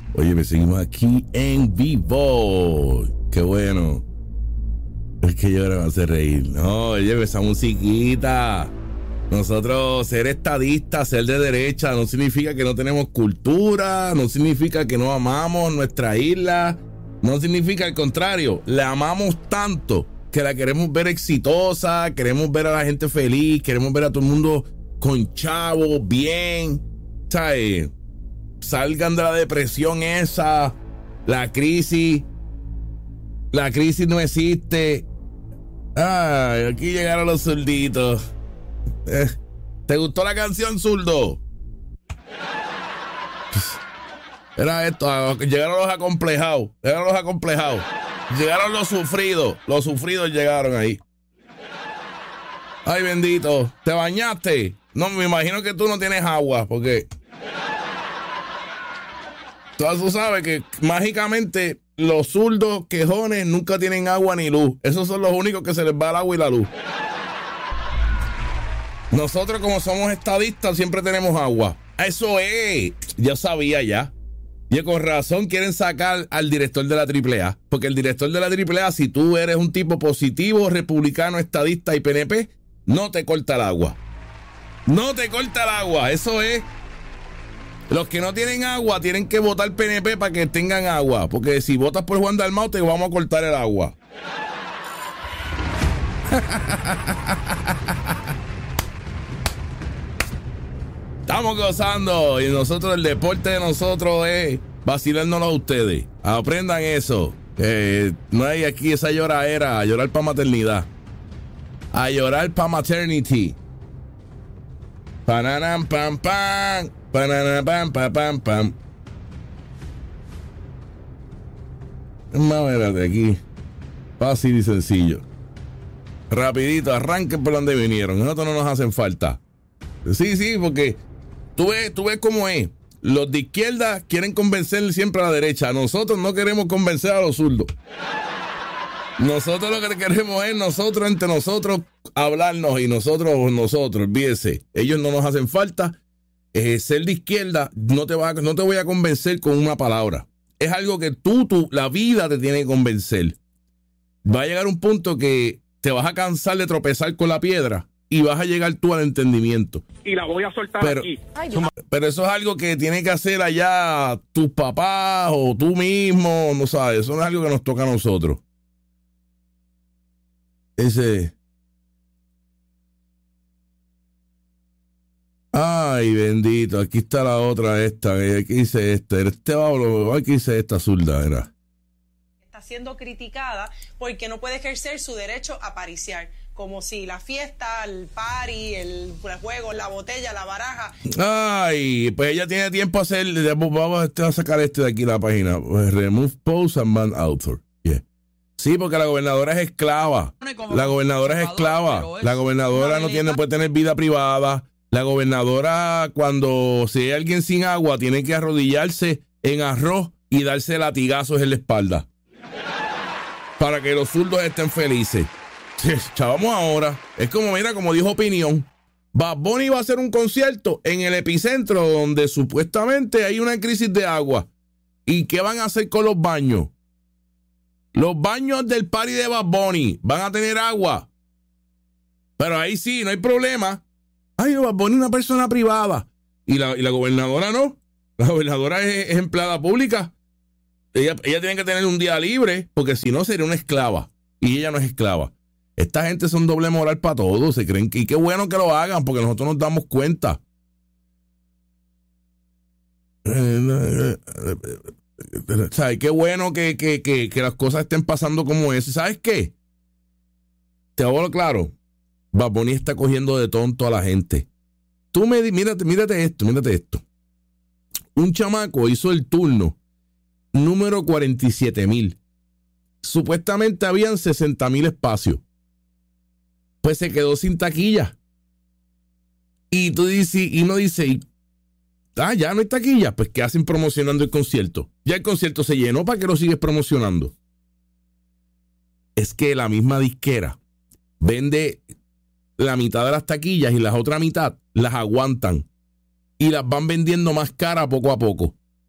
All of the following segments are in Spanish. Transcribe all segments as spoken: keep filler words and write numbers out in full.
Oye, me seguimos aquí en vivo. Qué bueno. Es que yo ahora me hace reír. No, oye, esa musiquita. Nosotros ser estadistas, ser de derecha, no significa que no tenemos cultura, no significa que no amamos nuestra isla, no significa al contrario, la amamos tanto que la queremos ver exitosa, queremos ver a la gente feliz, queremos ver a todo el mundo con chavos, bien, ¿sabes? Salgan de la depresión esa, la crisis, la crisis no existe. Ay, aquí llegaron los zurditos. Eh, ¿Te gustó la canción, zurdo? Era esto, llegaron los acomplejados, llegaron los acomplejados, llegaron los sufridos, los sufridos llegaron ahí. Ay, bendito, ¿te bañaste? No, me imagino que tú no tienes agua, porque tú sabes que mágicamente los zurdos quejones nunca tienen agua ni luz. Esos son los únicos que se les va el agua y la luz. Nosotros, como somos estadistas, siempre tenemos agua. Eso es. Yo sabía ya. Y con razón quieren sacar al director de la triple A. Porque el director de la triple A, si tú eres un tipo positivo, republicano, estadista y P N P, no te corta el agua. No te corta el agua. Eso es. Los que no tienen agua tienen que votar P N P para que tengan agua. Porque si votas por Juan Dalmau, te vamos a cortar el agua. Estamos gozando y nosotros, el deporte de nosotros es vacilárnoslo a ustedes. Aprendan eso. Eh, no hay aquí esa lloradera, a llorar para maternidad. A llorar para maternity. Pananam, pam, pam. Pananam, pam, pam, pam, pam. Más espérate aquí. Fácil y sencillo. Rapidito, arranquen por donde vinieron. Nosotros no nos hacen falta. Sí, sí, porque tú ves, tú ves cómo es. Los de izquierda quieren convencer siempre a la derecha. Nosotros no queremos convencer a los zurdos. Nosotros lo que queremos es nosotros entre nosotros hablarnos y nosotros, nosotros, olvídese. Ellos no nos hacen falta. Eh, ser de izquierda no te, va, no te voy a convencer con una palabra. Es algo que tú, tú, la vida te tiene que convencer. Va a llegar un punto que te vas a cansar de tropezar con la piedra y vas a llegar tú al entendimiento. Y la voy a soltar pero, aquí. Pero eso es algo que tiene que hacer allá tus papás o tú mismo, no sabes. Eso no es algo que nos toca a nosotros. Ese. Ay, bendito. Aquí está la otra esta. Aquí dice esta. Este Pablo, aquí dice esta zurda, era. Está siendo criticada porque no puede ejercer su derecho a pariciar. Como si la fiesta, el party, el juego, la botella, la baraja. Ay, pues ella tiene tiempo a hacer. Vamos a sacar este de aquí la página. Remove post and ban author. Yeah. Sí, porque la gobernadora es esclava. La gobernadora es esclava. La gobernadora no tiene, puede tener vida privada. La gobernadora, cuando si hay alguien sin agua, tiene que arrodillarse en arroz y darse latigazos en la espalda. Para que los zurdos estén felices. Chavamos ahora. Es como, mira, como dijo Opinión. Bad Bunny va a hacer un concierto en el epicentro donde supuestamente hay una crisis de agua. ¿Y qué van a hacer con los baños? Los baños del party de Bad Bunny van a tener agua. Pero ahí sí, no hay problema. Ay, Bad Bunny es una persona privada. Y la, y la gobernadora no. La gobernadora es, es empleada pública. Ella, ella tiene que tener un día libre porque si no sería una esclava. Y ella no es esclava. Esta gente son doble moral para todos, se creen que, y qué bueno que lo hagan, porque nosotros nos damos cuenta. ¿Sabes? Qué bueno que, que, que, que las cosas estén pasando como eso. ¿Sabes qué? Te hablo claro. Bad Bunny está cogiendo de tonto a la gente. Tú me mírate, mírate esto, mírate esto. Un chamaco hizo el turno número cuarenta y siete mil. Supuestamente habían sesenta mil espacios. Pues se quedó sin taquilla. Y tú dices, y uno dice, ah, ya no hay taquilla. Pues ¿qué hacen promocionando el concierto? Ya el concierto se llenó, ¿para qué lo sigues promocionando? Es que la misma disquera vende la mitad de las taquillas y la otra mitad las aguantan y las van vendiendo más cara poco a poco.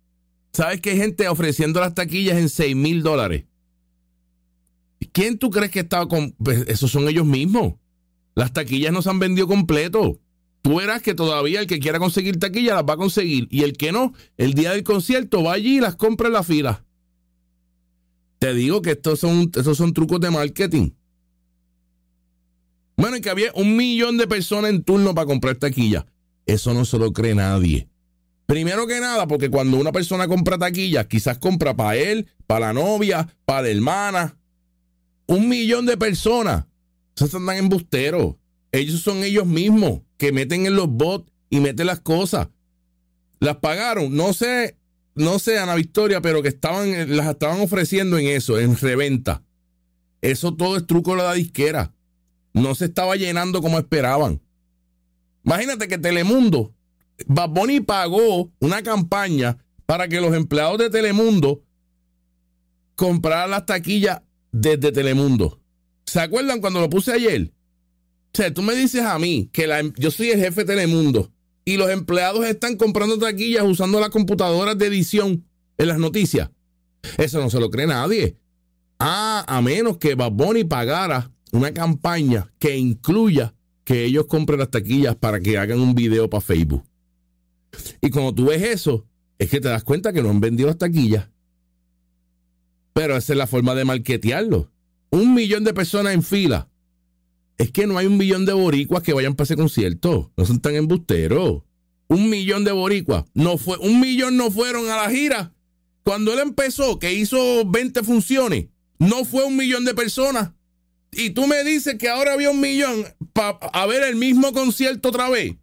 ¿Sabes que hay gente ofreciendo las taquillas en seis mil dólares? ¿Quién tú crees que estaba con...? Pues esos son ellos mismos. Las taquillas no se han vendido completo. Tú verás que todavía el que quiera conseguir taquillas las va a conseguir. Y el que no, el día del concierto va allí y las compra en la fila. Te digo que estos son, estos son trucos de marketing. Bueno, y que había un millón de personas en turno para comprar taquillas. Eso no se lo cree nadie. Primero que nada, porque cuando una persona compra taquillas, quizás compra para él, para la novia, para la hermana. Un millón de personas. Esos andan embusteros. Ellos son ellos mismos que meten en los bots y meten las cosas. Las pagaron, no sé, no sé, Ana Victoria, pero que estaban, las estaban ofreciendo en eso, en reventa. Eso todo es truco de la disquera. No se estaba llenando como esperaban. Imagínate que Telemundo, Bad Bunny pagó una campaña para que los empleados de Telemundo compraran las taquillas desde Telemundo. ¿Se acuerdan cuando lo puse ayer? O sea, tú me dices a mí que la, yo soy el jefe de Telemundo y los empleados están comprando taquillas usando las computadoras de edición en las noticias. Eso no se lo cree nadie. Ah, a menos que Bad Bunny pagara una campaña que incluya que ellos compren las taquillas para que hagan un video para Facebook. Y cuando tú ves eso, es que te das cuenta que no han vendido las taquillas. Pero esa es la forma de marketearlo. Un millón de personas en fila. Es que no hay un millón de boricuas que vayan para ese concierto. No son tan embusteros. Un millón de boricuas. No fue, un millón no fueron a la gira. Cuando él empezó, que hizo veinte funciones, no fue un millón de personas. Y tú me dices que ahora había un millón para ver el mismo concierto otra vez.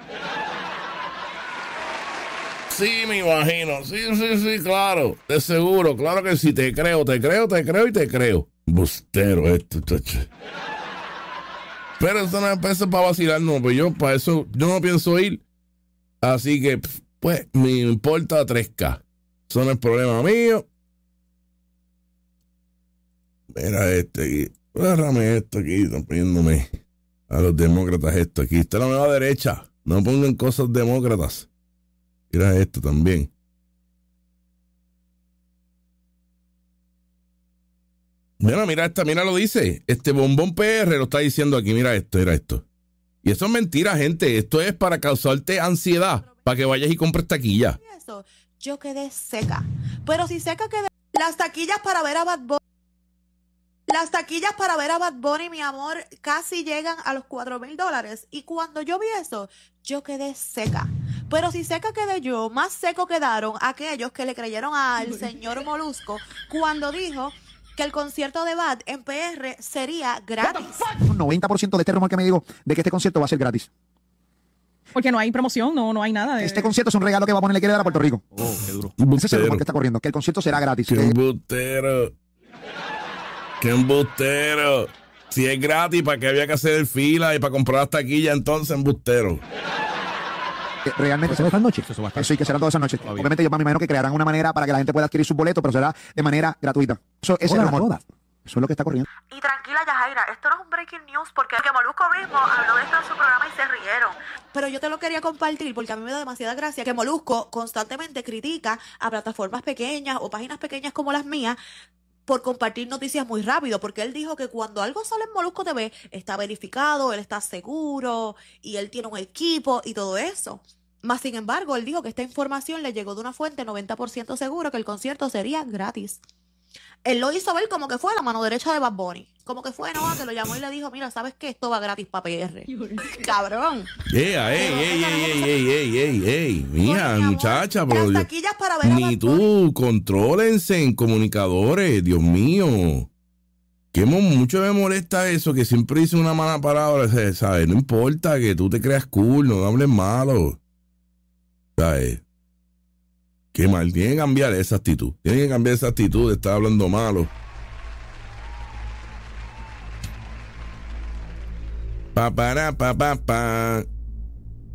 Sí, me imagino. Sí, sí, sí, claro. De seguro, claro que sí. Te creo, te creo, te creo y te creo. Bustero esto, chacho. Pero eso no es para vacilar, no. Pues yo, para eso, yo no pienso ir. Así que, pues, me importa tres K. Eso no es problema mío. Mira este aquí. Agárrame esto aquí. Están poniéndome a los demócratas esto aquí. Está la nueva derecha. No pongan cosas demócratas. Mira esto también. Mira, mira esta, mira lo dice. Este Bombón P R lo está diciendo aquí. Mira esto, mira esto. Y eso es mentira, gente. Esto es para causarte ansiedad, para que vayas y compres taquilla. Eso, yo quedé seca. Pero si seca quedé... Las taquillas para ver a Bad Bunny. Las taquillas para ver a Bad Bunny, mi amor, casi llegan a los cuatro mil dólares. Y cuando yo vi eso, yo quedé seca. Pero si seca quedé yo, más seco quedaron aquellos que le creyeron al señor Molusco cuando dijo que el concierto de Bad en P R sería gratis. Un noventa por ciento de este rumor que me digo de que este concierto va a ser gratis. Porque no hay promoción, no, no hay nada. De... Este concierto es un regalo que Bad Bunny le quiere dar a Puerto Rico. Oh, qué duro. Ese es el rumor que está corriendo, que el concierto será gratis. Qué Eh, embustero. Qué embustero. Si es gratis, ¿para qué había que hacer el fila y para comprar las taquillas? Entonces, embustero. eh, realmente Eso va a estar noche. Eso, eso y que serán todas esas noches. Obviamente yo me imagino que crearán una manera para que la gente pueda adquirir sus boletos, pero será de manera gratuita. Eso ese es el Todas, rumor. todas. Eso es lo que está corriendo. Y tranquila, Yajaira, esto no es un breaking news porque que Molusco mismo habló de esto en su programa y se rieron. Pero yo te lo quería compartir porque a mí me da demasiada gracia que Molusco constantemente critica a plataformas pequeñas o páginas pequeñas como las mías por compartir noticias muy rápido, porque él dijo que cuando algo sale en Molusco T V está verificado, él está seguro y él tiene un equipo y todo eso. Más sin embargo, él dijo que esta información le llegó de una fuente noventa por ciento seguro que el concierto sería gratis. Él lo hizo ver como que fue la mano derecha de Bad Bunny. Como que fue Noah que lo llamó y le dijo, mira, ¿sabes qué? Esto va gratis para P R. Cabrón. Yeah, ey, ey, ey, ey, ey, ey, ey, ey. Mija, Oye, mi amor, muchacha, pero las yo- taquillas para ver a ni Bad Bunny. tú, contrólense en comunicadores, Dios mío. Que mo- mucho me molesta eso, que siempre dicen una mala palabra, se- ¿sabes? No importa que tú te creas cool, no hables malo. ¿Sabes? Qué mal, tienen que cambiar esa actitud. Tienen que cambiar esa actitud de estar hablando malo. Pa, para, pa, pa, pa.